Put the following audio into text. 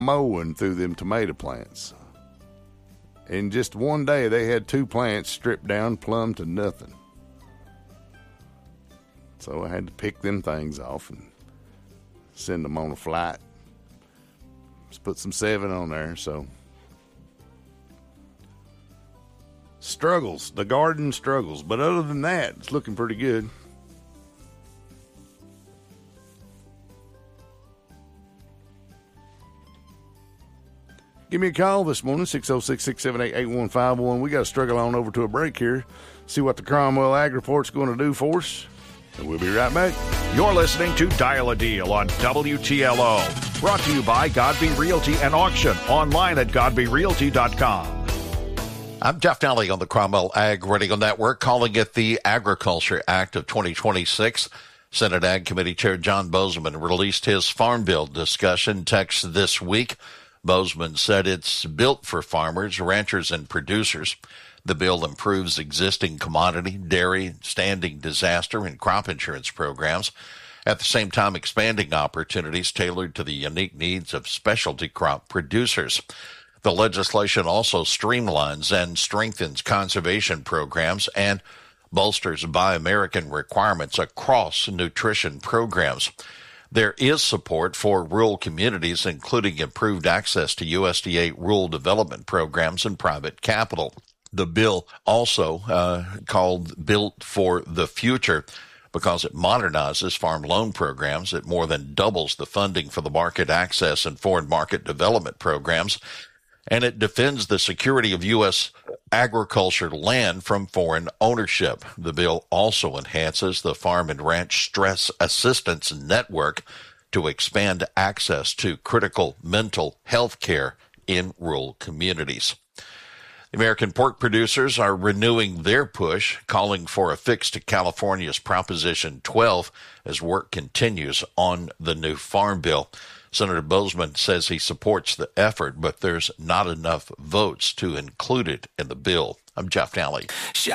mowing through them tomato plants. In just one day, they had 2 plants stripped down plumb to nothing. So I had to pick them things off and send them on a flight. Just put some 7 on there, so. Struggles. The garden struggles. But other than that, it's looking pretty good. Give me a call this morning, 606-678-8151. We got to struggle on over to a break here, see what the Cromwell Ag Report's going to do for us, and we'll be right back. You're listening to Dial a Deal on WTLO. Brought to you by Godby Realty and Auction, online at godbyrealty.com. I'm Jeff Daly on the Cromwell Ag Radio Network, calling it the Agriculture Act of 2026. Senate Ag Committee Chair John Boozman released his Farm Bill discussion text this week. Boozman said it's built for farmers, ranchers, and producers. The bill improves existing commodity, dairy, standing disaster, and crop insurance programs, at the same time expanding opportunities tailored to the unique needs of specialty crop producers. The legislation also streamlines and strengthens conservation programs and bolsters Buy American requirements across nutrition programs. There is support for rural communities, including improved access to USDA rural development programs and private capital. The bill also called Built for the Future because it modernizes farm loan programs. It more than doubles the funding for the market access and foreign market development programs. And it defends the security of U.S. agriculture land from foreign ownership. The bill also enhances the Farm and Ranch Stress Assistance Network to expand access to critical mental health care in rural communities. The American pork producers are renewing their push, calling for a fix to California's Proposition 12 as work continues on the new Farm Bill. Senator Boozman says he supports the effort, but there's not enough votes to include it in the bill. I'm Jeff Daly.